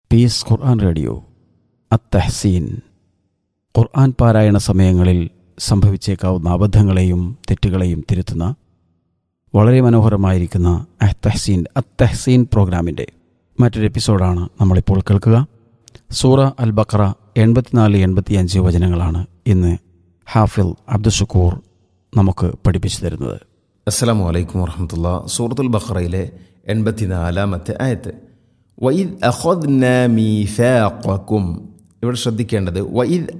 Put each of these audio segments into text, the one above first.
Piece ഖുർആൻ radio അത്തഹ്സീൻ. ഖുർആൻ പാരായണ സമയങ്ങളിൽ സംഭവിച്ചേക്കാവുന്ന അബദ്ധങ്ങളെയും തെറ്റുകളെയും തിരുത്തുന്ന വളരെ മനോഹരമായിരിക്കുന്ന അത്തഹ്സീൻ പ്രോഗ്രാമിൻ്റെ മറ്റൊരു എപ്പിസോഡാണ് നമ്മളിപ്പോൾ കേൾക്കുക. സൂറ അൽ ബഖറ 84-85 വചനങ്ങളാണ് ഇന്ന് ഹാഫിൽ അബ്ദുഷക്കൂർ നമുക്ക് പഠിപ്പിച്ചു തരുന്നത്. അസ്സലാമു അലൈക്കും വറഹ്മത്തുള്ളാ. സൂറത്തുൽ ബഖറയിലെ 84-ാമത്തെ ആയത്ത്, വഇദ് അഖദ്നാ മീസാഖക്കും. ഇവിടെ ശ്രദ്ധിക്കേണ്ടത് വഇദ്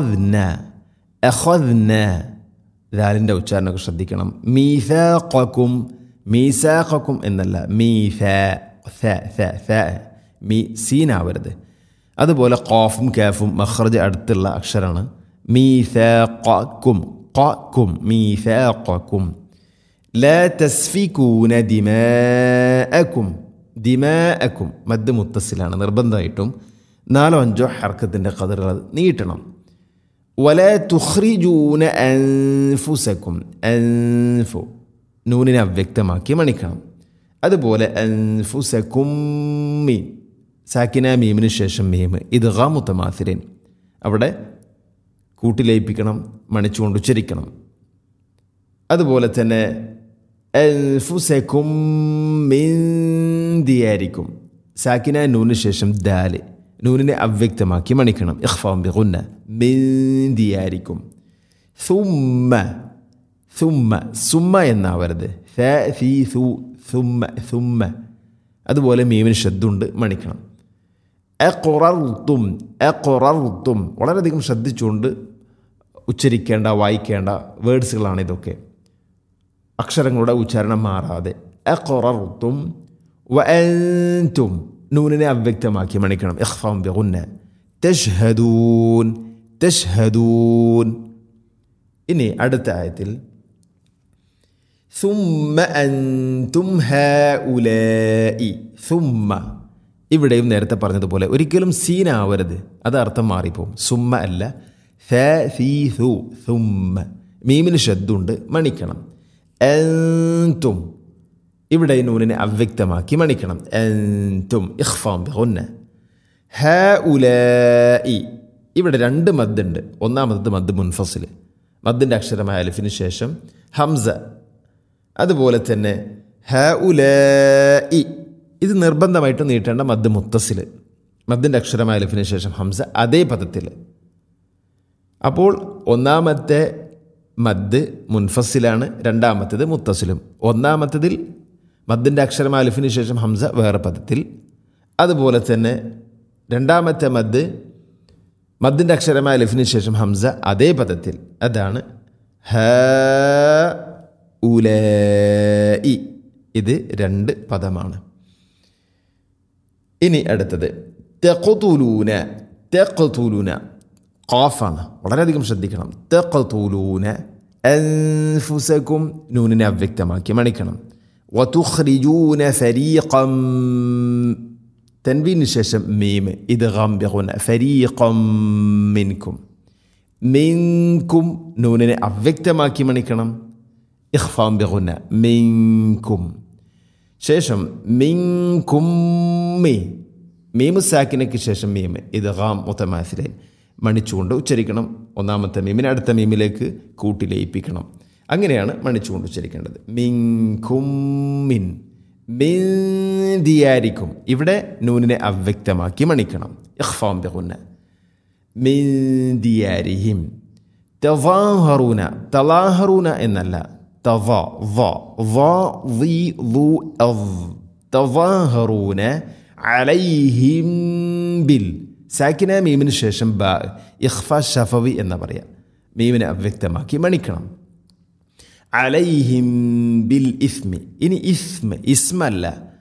അഖദ്നാ ദാലിൻ്റെ ഉച്ചാരണമൊക്കെ ശ്രദ്ധിക്കണം. മീസാഖക്കും എന്നല്ല, സീനാവരുത്. അതുപോലെ ഖാഫും കാഫും മഖ്റജ് അടുത്തുള്ള അക്ഷരമാണ്. മീസാഖക്കും മീസാഖക്കും. ലാ തസ്ഫികൂന ദിമാഅക്കും മദ് മുത്തസിലാണ്. നിർബന്ധമായിട്ടും 4-5 ഹർക്കത്തിൻ്റെ ഖദറുകൾ നീട്ടണം. വലാ തുഖ്രിജൂന അൻഫുസക്കും, അൻഫു നൂനിനെ അവ്യക്തമാക്കി മണിക്കണം. അതുപോലെ അൻഫുസക്കും മീൻ, സാക്കിന മീമിന് ശേഷം മീം ഇദ്ഗാം മുതമാസിലിൻ, അവിടെ കൂട്ടിലയിപ്പിക്കണം, മണിച്ചുകൊണ്ട് ഉച്ചരിക്കണം. അതുപോലെ തന്നെ അൻഫുസക്കും മിൻ ദിയാരിക്കും, സാക്കിന നൂനിന് ശേഷം ദാല്, നൂനിനെ അവ്യക്തമാക്കി മണിക്കണം. ഇഖ്ഫാഉം ബിഗുന്ന, മിൻ ദിയാരിക്കും. സുമ്മ എന്നാവരുത്, സുമ്മ. അതുപോലെ മീമിന് ശബ്ദമുണ്ട്, മണിക്കണം. അഖറർതും വളരെയധികം ശ്രദ്ധിച്ചുകൊണ്ട് ഉച്ചരിക്കേണ്ട വായിക്കേണ്ട വേർഡ്സുകളാണ് ഇതൊക്കെ, അക്ഷരങ്ങളുടെ ഉച്ചാരണം മാറാതെ. അഖറർതും വഅൻതും നൂനിനെ അവ്യക്തമാക്കി മണിക്കണം. ഇഖ്ഫാഉം ബിഗുന്ന. തശ്ഹദൂൻ. ഇനി അടുത്ത ആയത്തിൽ സുമ്മ അൻതും ഹൗലാഇ. സുമ്മ ഇവിടെയും നേരത്തെ പറഞ്ഞതുപോലെ ഒരിക്കലും സീനാവരുത്, അത് അർത്ഥം മാറിപ്പോവും. സുമ്മ അല്ല, സുമ്മ. മീമിന് ശബ്ദമുണ്ട്, മണിക്കണം. അൻതും ഇവിടെ നൂനിനെ അവ്യക്തമാക്കി മണിക്കണം. അൻതും ഇഖ്ഫാഉം ബിഗുന്ന. ഹൗലാഇ ഇവിടെ 2 മദ്ദുണ്ട്. ഒന്നാമത് മദ് മുൻഫസിൽ, മദ്ദിൻ്റെ അക്ഷരമായ അലിഫിന് ശേഷം ഹംസ. അതുപോലെ തന്നെ ഹൗലാഇ ഇത് നിർബന്ധമായിട്ട് നീട്ടേണ്ട മദ് മുത്തസിൽ, മദ്ദിൻ്റെ അക്ഷരമായ അലിഫിന് ശേഷം ഹംസ അതേ പദത്തിൽ. അപ്പോൾ ഒന്നാമത്തെ മദ് മുൻഫസിലാണ്, രണ്ടാമത്തേത് മുത്തസിലും. ഒന്നാമത്തതിൽ മദ്ദിൻ്റെ അക്ഷരം അലിഫിന് ശേഷം ഹംസ വേറെ പദത്തിൽ. അതുപോലെ തന്നെ രണ്ടാമത്തെ മദ്ദിൻ്റെ അക്ഷരമായ അലിഫിന് ശേഷം ഹംസ അതേ പദത്തിൽ. അതാണ് ഹൗലാഇ. ഇത് 2 പദമാണ്. ഇനി അടുത്തത് തഖ്തുലൂന. ഖാഫാണ്, വളരെയധികം ശ്രദ്ധിക്കണം. തഖ്തുലൂന അൻഫുസക്കും നൂനിനെ അവ്യക്തമാക്കി മണിക്കണം. വതുഖ്രിജൂന ഫരീഖം, തൻവീന് ശേഷം മീം ഇദ്ഗാം ബിഗുന്ന. ഫരീഖം മിൻകും നൂനിനെ അവ്യക്തമാക്കി മണിക്കണം. ഇഖ്ഫാഉം ബിഗുന്ന. മിൻകും ശേഷം മിൻകും മീമു സാക്കിനയ്ക്ക് ശേഷം മീം ഇദ്ഗാം മുതമാസിലൈൻ മണിച്ചുകൊണ്ട് ഉച്ചരിക്കണം. ഒന്നാമത്തെ മീമിനെ അടുത്ത മീമിലേക്ക് കൂട്ടിലയിപ്പിക്കണം. അങ്ങനെയാണ് മണിച്ചുകൊണ്ട് ഉച്ചരിക്കേണ്ടത്. മിൻകും മിൻ ദിയാരിക്കും ഇവിടെ നൂനിനെ അവ്യക്തമാക്കി മണിക്കണം. ഇഖ്ഫാഉം ബിഗുന്ന. മിൻ ദിയാരിഹിം. തളാഹറൂന എന്നല്ല, തളാഹറൂന അലൈഹിം ബിൽ, സാക്കിന മീമിന് ശേഷം ബ, ഇഖ്ഫാ ഷഫവി എന്ന് പറയാം. മീമിനെ അവ്യക്തമാക്കി മണിക്കണം. അലൈഹിം ബിൽ ഇസ്മി. ഇനി ഇസ്മല്ല,